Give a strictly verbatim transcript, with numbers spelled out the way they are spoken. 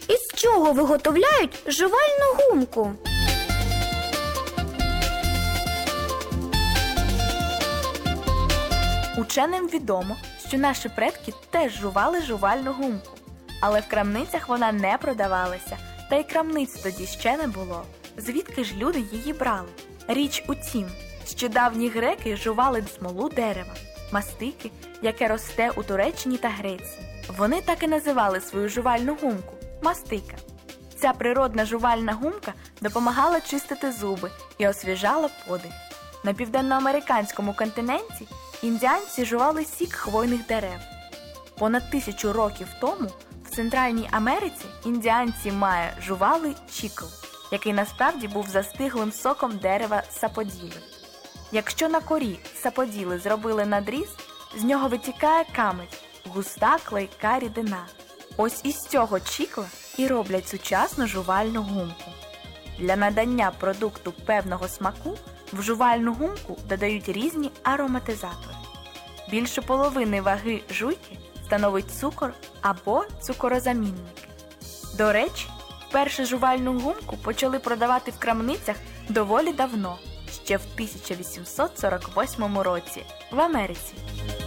Із чого виготовляють жувальну гумку? Ученим відомо, що наші предки теж жували жувальну гумку. Але в крамницях вона не продавалася, та й крамниць тоді ще не було. Звідки ж люди її брали? Річ у тім, що давні греки жували смолу дерева, мастики, яке росте у Туреччині та Греції. Вони так і називали свою жувальну гумку – мастика. Ця природна жувальна гумка допомагала чистити зуби і освіжала подих. На південноамериканському континенті індіанці жували сік хвойних дерев. Понад тисячу років тому в Центральній Америці індіанці Майя жували чікл, який насправді був застиглим соком дерева саподіли. Якщо на корі саподіли зробили надріз, з нього витікає камедь – густа клейка рідина. Ось із цього чікла і роблять сучасну жувальну гумку. Для надання продукту певного смаку в жувальну гумку додають різні ароматизатори. Більше половини ваги жуйки становить цукор або цукорозамінники. До речі, вперше жувальну гумку почали продавати в крамницях доволі давно, ще в тисяча вісімсот сорок восьмому році в Америці.